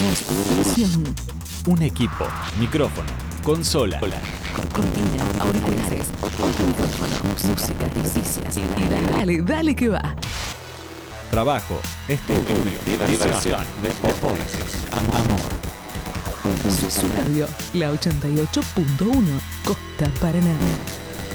Edición. Un equipo, micrófono, consola. Cortina, auriculares, micrófono, música, noticias. Dale que va. Trabajo, estudio, diversión, deportes, amor. Su radio, la 88.1, Costa Paraná.